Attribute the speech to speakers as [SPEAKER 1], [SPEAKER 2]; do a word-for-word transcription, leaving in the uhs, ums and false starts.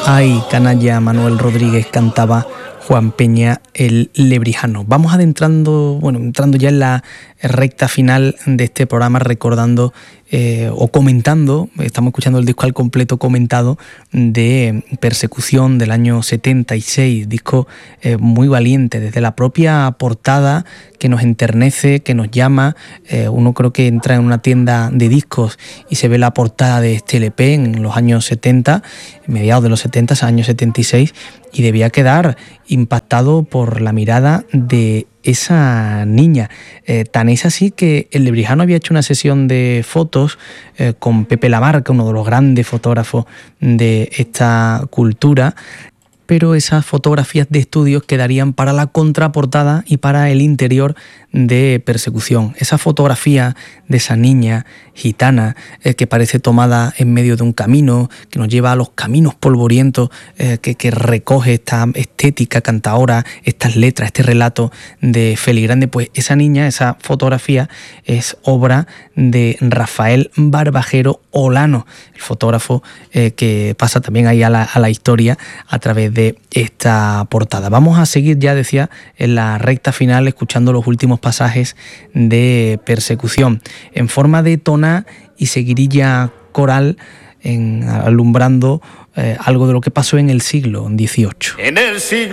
[SPEAKER 1] Ay, canalla, Manuel Rodríguez, cantaba Juan Peña el Lebrijano. Vamos adentrando, bueno, entrando ya en la recta final de este programa, recordando eh, o comentando, estamos escuchando el disco al completo comentado de Persecución del año setenta y seis, disco eh, muy valiente, desde la propia portada que nos enternece, que nos llama. Eh, uno creo que entra en una tienda de discos y se ve la portada de este L P en los años setenta, mediados de los setenta, años setenta y seis, y debía quedar impactado por la mirada de esa niña. Eh, tan es así que el Lebrijano había hecho una sesión de fotos eh, con Pepe Lamarca, uno de los grandes fotógrafos de esta cultura, pero esas fotografías de estudios quedarían para la contraportada y para el interior de Persecución. Esa fotografía de esa niña gitana eh, que parece tomada en medio de un camino, que nos lleva a los caminos polvorientos, eh, que, que recoge esta estética cantaora, estas letras, este relato de Félix Grande, pues esa niña, esa fotografía es obra de Rafael Barbajero Olano, el fotógrafo eh, que pasa también ahí a la, a la historia a través de esta portada. Vamos a seguir, ya decía, en la recta final, escuchando los últimos pasajes de Persecución en forma de tona y seguirilla coral, en, alumbrando eh, algo de lo que pasó en el siglo dieciocho.
[SPEAKER 2] En el siglo